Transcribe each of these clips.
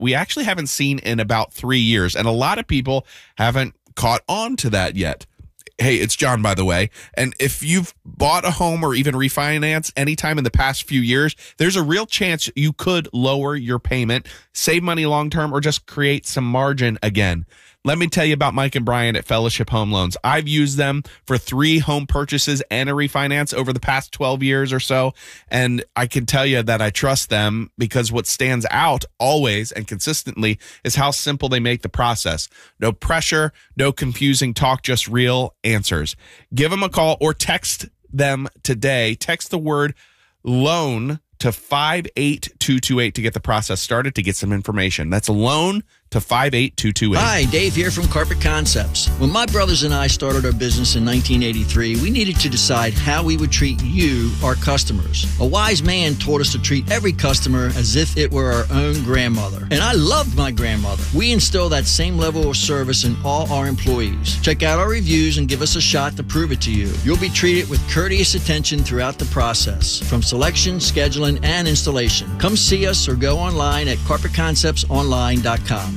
we actually haven't seen in about 3 years. And a lot of people haven't caught on to that yet. Hey, it's John, by the way. And if you've bought a home or even refinance anytime in the past few years, there's a real chance you could lower your payment, save money long-term, or just create some margin again. Let me tell you about Mike and Brian at Fellowship Home Loans. I've used them for 3 home purchases and a refinance over the past 12 years or so, and I can tell you that I trust them because what stands out always and consistently is how simple they make the process. No pressure, no confusing talk, just real answers. Give them a call or text them today. Text the word loan to 58228 to get the process started, to get some information. That's a loan to 58228. Hi, Dave here from Carpet Concepts. When my brothers and I started our business in 1983, we needed to decide how we would treat you, our customers. A wise man taught us to treat every customer as if it were our own grandmother. And I loved my grandmother. We instill that same level of service in all our employees. Check out our reviews and give us a shot to prove it to you. You'll be treated with courteous attention throughout the process, from selection, scheduling, and installation. Come see us or go online at carpetconceptsonline.com.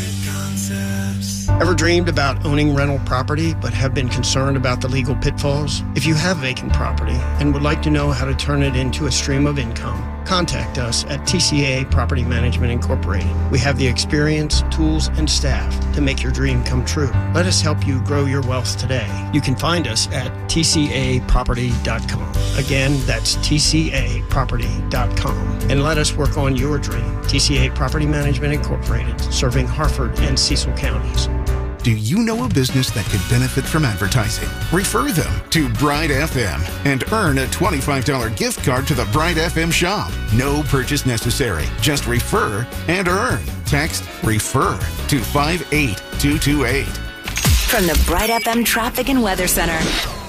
Ever dreamed about owning rental property but have been concerned about the legal pitfalls? If you have vacant property and would like to know how to turn it into a stream of income, contact us at TCA Property Management Incorporated. We have the experience, tools, and staff to make your dream come true. Let us help you grow your wealth today. You can find us at tcaproperty.com. Again, that's tcaproperty.com. And let us work on your dream. TCA Property Management Incorporated, serving Harford and Cecil counties. Do you know a business that could benefit from advertising? Refer them to Bride FM and earn a $25 gift card to the Bride FM shop. No purchase necessary. Just refer and earn. Text REFER to 58228. From the Bride FM Traffic and Weather Center.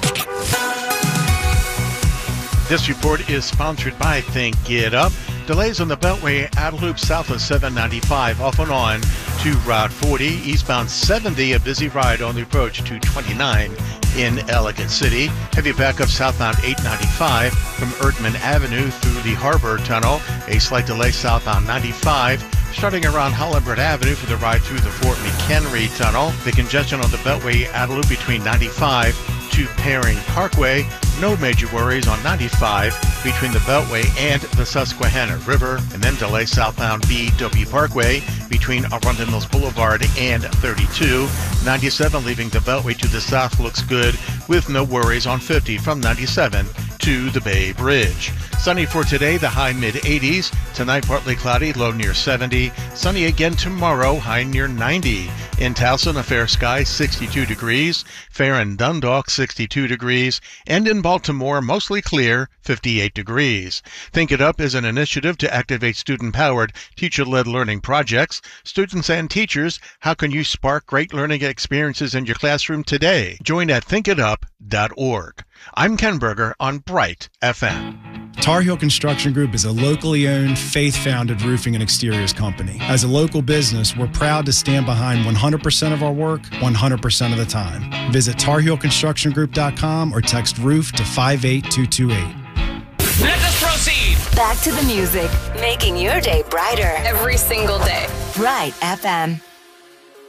This report is sponsored by Think It Up. Delays on the Beltway out loop south of 795 off and on to Route 40. Eastbound 70, a busy ride on the approach to 29 in Ellicott City. Heavy backup southbound 895 from Erdman Avenue through the Harbor Tunnel. A slight delay southbound 95 starting around Hollenbrett Avenue for the ride through the Fort McHenry Tunnel. The congestion on the Beltway out loop between 95 to Paring Parkway. No major worries on 95 between the Beltway and the Susquehanna River. And then delay southbound BW Parkway between Arundel Mills Boulevard and 32. 97 leaving the Beltway to the south looks good with no worries on 50 from 97 to the Bay Bridge. Sunny for today, the high mid-80s. Tonight, partly cloudy, low near 70. Sunny again tomorrow, high near 90. In Towson, a fair sky, 62 degrees. Fair in Dundalk, 62 degrees. And in Baltimore, mostly clear, 58 degrees. Think It Up is an initiative to activate student-powered, teacher-led learning projects. Students and teachers, how can you spark great learning experiences in your classroom today? Join at thinkitup.org. I'm Ken Berger on Bright FM. Tar Heel Construction Group is a locally owned, faith-founded roofing and exteriors company. As a local business, we're proud to stand behind 100% of our work, 100% of the time. Visit TarHeelConstructionGroup.com or text ROOF to 58228. Let us proceed. Back to the music, making your day brighter Every single day. Bright FM.